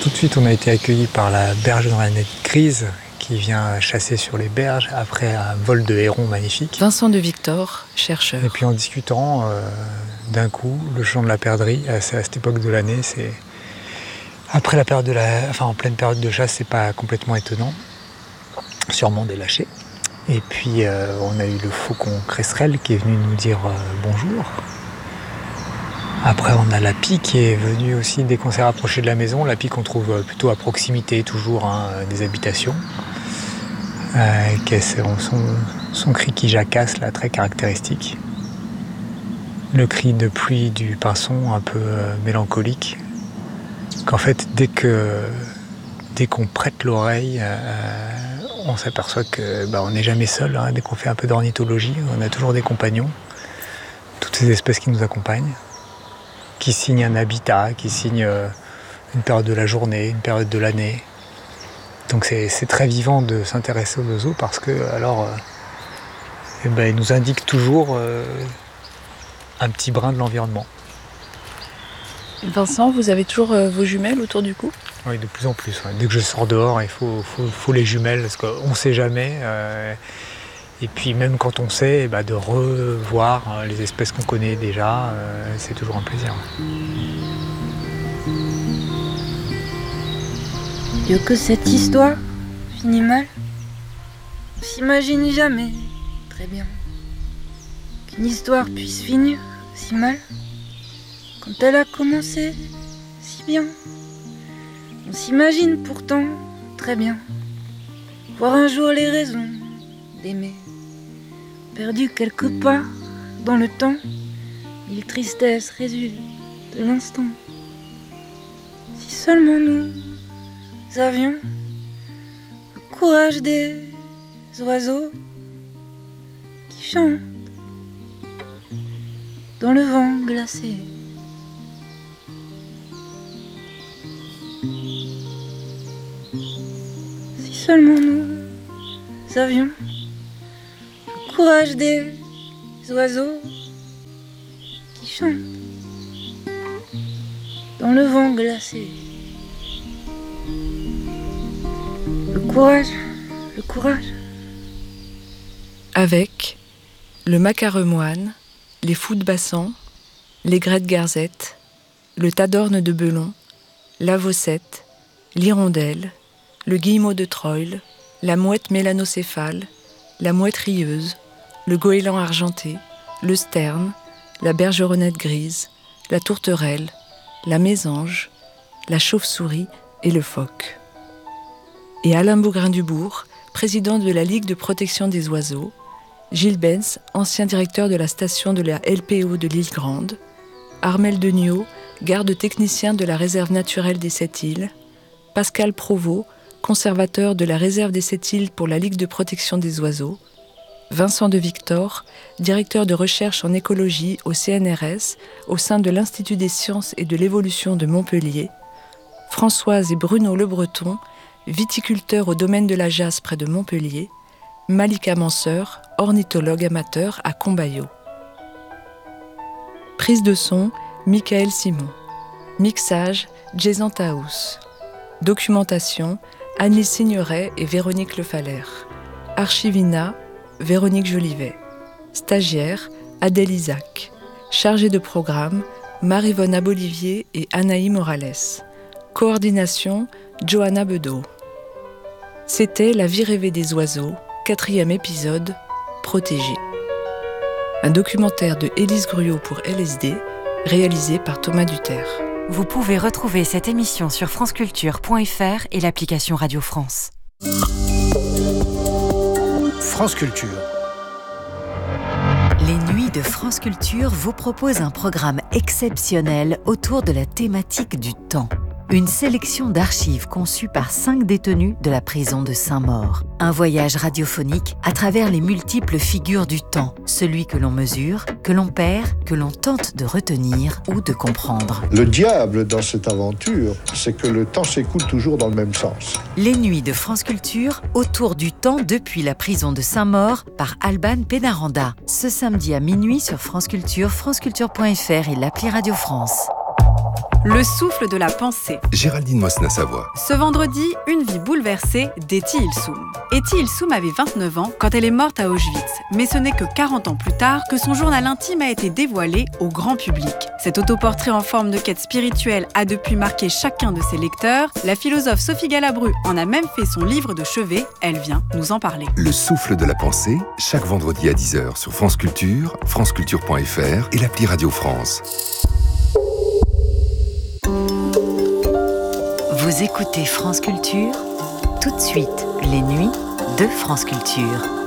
Tout de suite, on a été accueillis par la bergernette grise qui vient chasser sur les berges après un vol de héron magnifique. Vincent de Victor, chercheur. Et puis en discutant, d'un coup, le chant de la perdrix, c'est à cette époque de l'année, c'est après la période en pleine période de chasse, c'est pas complètement étonnant, sûrement des lâchers. Et puis on a eu le faucon cresserelle qui est venu nous dire bonjour. Après, on a la pie qui est venue aussi dès qu'on s'est rapproché de la maison. La pie qu'on trouve plutôt à proximité, toujours des habitations. Son cri qui jacasse, là, très caractéristique. Le cri de pluie du pinson, un peu mélancolique. Qu'en fait, dès qu'on prête l'oreille, on s'aperçoit qu'on n'est jamais seul. Dès qu'on fait un peu d'ornithologie, on a toujours des compagnons. Toutes ces espèces qui nous accompagnent, qui signent un habitat, qui signent une période de la journée, une période de l'année. Donc c'est très vivant de s'intéresser aux oiseaux parce que ils nous indiquent toujours un petit brin de l'environnement. Vincent, vous avez toujours vos jumelles autour du cou ? Oui, de plus en plus. Ouais. Dès que je sors dehors, il faut les jumelles parce qu'on ne sait jamais. Et puis même quand on sait, de revoir les espèces qu'on connaît déjà, c'est toujours un plaisir. Dieu, que cette histoire finit mal. On s'imagine jamais très bien qu'une histoire puisse finir si mal. Quand elle a commencé si bien, on s'imagine pourtant très bien voir un jour les raisons d'aimer. Perdu quelque part dans le temps, mille tristesses résultent de l'instant. Si seulement nous avions le courage des oiseaux qui chantent dans le vent glacé. Si seulement nous avions le courage des oiseaux qui chantent dans le vent glacé. Le courage. Avec le macaremoine, les fous de bassan, l'aigrette garzette, le tadorne de Belon, la vossette, l'hirondelle, le guillemot de Troil, la mouette mélanocéphale, la mouette rieuse, le goéland argenté, le sterne, la bergeronnette grise, la tourterelle, la mésange, la chauve-souris et le phoque. Et Alain Bougrain-Dubourg, président de la Ligue de protection des oiseaux, Gilles Benz, ancien directeur de la station de la LPO de l'Île Grande, Armel Deniau, garde technicien de la réserve naturelle des Sept-Îles, Pascal Provost, conservateur de la réserve des Sept-Îles pour la Ligue de protection des oiseaux, Vincent de Victor, directeur de recherche en écologie au CNRS au sein de l'Institut des sciences et de l'évolution de Montpellier, Françoise et Bruno Le Breton, viticulteurs au domaine de la Jasse près de Montpellier, Malika Manseur, ornithologue amateur à Combayeau. Prise de son, Michael Simon. Mixage, Jason Taous. Documentation, Annie Signeret et Véronique Lefalaire. Archivina, Véronique Jolivet. Stagiaire, Adèle Isaac. Chargée de programme, Marie-Vonne Abolivier et Anaï Morales. Coordination, Johanna Bedeau. C'était La vie rêvée des oiseaux, 4e épisode, Protégé. Un documentaire de Élise Gruot pour LSD, réalisé par Thomas Duterre. Vous pouvez retrouver cette émission sur franceculture.fr et l'application Radio France. France Culture. Les Nuits de France Culture vous proposent un programme exceptionnel autour de la thématique du temps. Une sélection d'archives conçues par 5 détenus de la prison de Saint-Maur. Un voyage radiophonique à travers les multiples figures du temps, celui que l'on mesure, que l'on perd, que l'on tente de retenir ou de comprendre. Le diable dans cette aventure, c'est que le temps s'écoule toujours dans le même sens. Les Nuits de France Culture, autour du temps depuis la prison de Saint-Maur par Alban Pénaranda. Ce samedi à minuit sur France Culture, franceculture.fr et l'appli Radio France. Le souffle de la pensée. Géraldine Mosna-Savoie. Ce vendredi, une vie bouleversée d'Etty Ilsoum. Etty Ilsoum avait 29 ans quand elle est morte à Auschwitz, mais ce n'est que 40 ans plus tard que son journal intime a été dévoilé au grand public. Cet autoportrait en forme de quête spirituelle a depuis marqué chacun de ses lecteurs. La philosophe Sophie Galabru en a même fait son livre de chevet. Elle vient nous en parler. Le souffle de la pensée, chaque vendredi à 10h sur France Culture, franceculture.fr et l'appli Radio France. Vous écoutez France Culture, tout de suite, les nuits de France Culture.